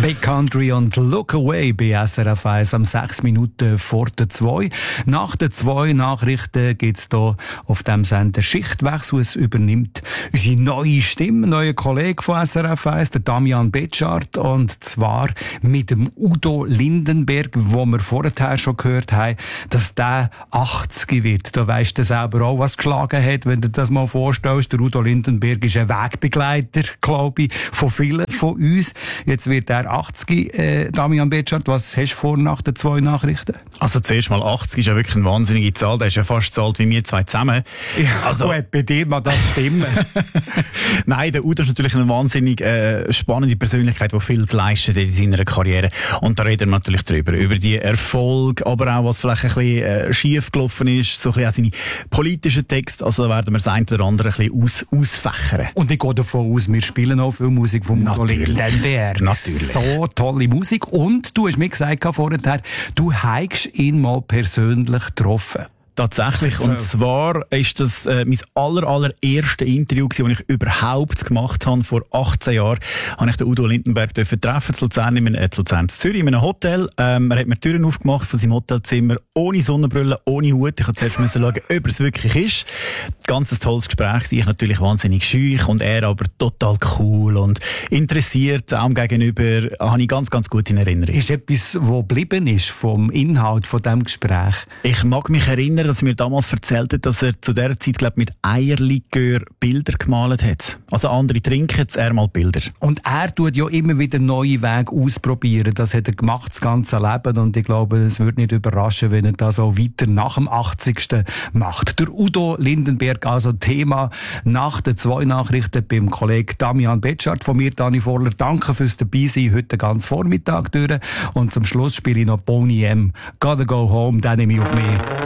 Big Country und Look Away bei SRF 1 am 6 Minuten vor der 2. Nach den 2 Nachrichten gibt es hier auf dem Sender Schichtwechsel. Es übernimmt unsere neue Stimme, neuer Kollege von SRF 1, der Damian Betschart. Und zwar mit dem Udo Lindenberg, wo wir vorher schon gehört haben, dass der 80 wird. Da weisst du selber auch, was geschlagen hat, wenn du das mal vorstellst. Der Udo Lindenberg ist ein Wegbegleiter, glaube ich, von vielen von uns. Jetzt wird er 80. Damian Betschart, was hast du vor nach den 2 Nachrichten? Also zuerst mal 80 ist ja wirklich eine wahnsinnige Zahl. Der ist ja fast so alt wie wir zwei zusammen. Ja, also gut, bei dir mag das stimmen. Nein, der Udo ist natürlich eine wahnsinnig spannende Persönlichkeit, die viel geleistet hat in seiner Karriere. Und da reden wir natürlich drüber. Über die Erfolge, aber auch was vielleicht ein bisschen schief gelaufen ist, so ein bisschen auch seine politischen Texte. Also werden wir das eine oder andere ein bisschen ausfächern. Und ich gehe davon aus, wir spielen auch viel Musik von Udo Lindenberg. Natürlich. So tolle Musik. Und du hast mir gesagt vorher, du hast ihn mal persönlich getroffen. Tatsächlich. Und zwar ist das mein allererste Interview gewesen, das ich überhaupt gemacht habe. Vor 18 Jahren habe ich den Udo Lindenberg treffen in Luzern, in Zürich, in einem Hotel. Er hat mir die Türen aufgemacht von seinem Hotelzimmer, ohne Sonnenbrille, ohne Hut. Ich musste zuerst schauen, ob es wirklich ist. Ganz ein tolles Gespräch. Ich natürlich wahnsinnig schüch und er aber total cool und interessiert auch gegenüber. Habe ich ganz, ganz gut in Erinnerung. Ist etwas, was geblieben ist vom Inhalt von diesem Gespräch? Ich mag mich erinnern, dass er mir damals erzählt hat, dass er zu dieser Zeit, glaube ich, mit Eierlikör Bilder gemalt hat. Also andere trinken, er mal Bilder. Und er tut ja immer wieder neue Wege ausprobieren. Das hat er gemacht, das ganze Leben. Und ich glaube, es würde nicht überraschen, wenn er das auch weiter nach dem 80. macht. Der Udo Lindenberg, also Thema nach den 2 Nachrichten beim Kollegen Damian Betschart. Von mir, Dani Vorler, danke fürs Dabeisein heute den ganzen Vormittag durch. Und zum Schluss spiele ich noch Boney M. Gotta Go Home, den nehme ich auf mich.